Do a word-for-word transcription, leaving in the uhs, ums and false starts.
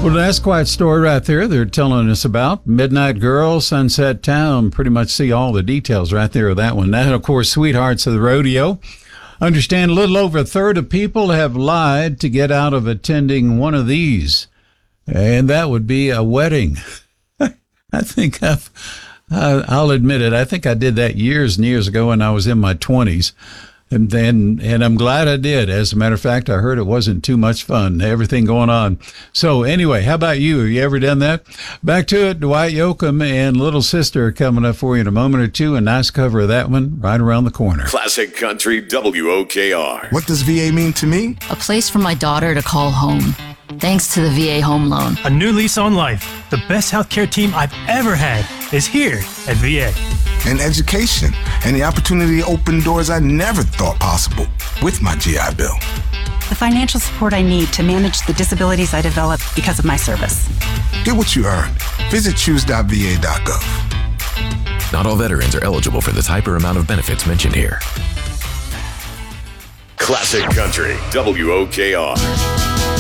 Well, that's quite a story right there they're telling us about. Midnight Girl, Sunset Town. Pretty much see all the details right there of that one. That, of course, Sweethearts of the Rodeo. Understand a little over a third of people have lied to get out of attending one of these. And that would be a wedding. I think I've, I'll admit it. I think I did that years and years ago when I was in my twenties. And then, and I'm glad I did. As a matter of fact, I heard it wasn't too much fun, everything going on. So anyway, how about you? Have you ever done that? Back to it, Dwight Yoakam and Little Sister coming up for you in a moment or two. A nice cover of that one right around the corner. Classic Country W O K R. What does V A mean to me? A place for my daughter to call home. Thanks to the V A Home Loan. A new lease on life. The best healthcare team I've ever had is here at V A. And education, and the opportunity to open doors I never thought possible with my G I Bill. The financial support I need to manage the disabilities I developed because of my service. Get what you earned. Visit choose dot v a dot gov. Not all veterans are eligible for the type or amount of benefits mentioned here. Classic Country W O K R.